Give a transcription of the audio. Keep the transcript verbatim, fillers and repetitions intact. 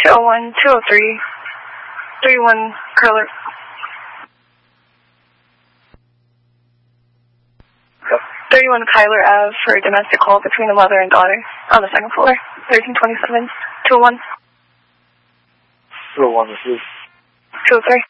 two oh one, two oh three, thirty-one Kyler. thirty-one Kyler Ave for a domestic call between a mother and daughter on the second floor. thirteen twenty-seven, two oh one. two oh one, this is. two oh three.